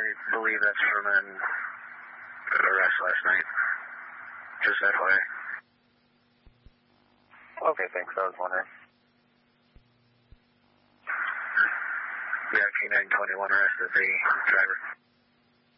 believe that's from an arrest last night. Just FYI. Okay, thanks. I was wondering. Yeah, K921 arrested the driver.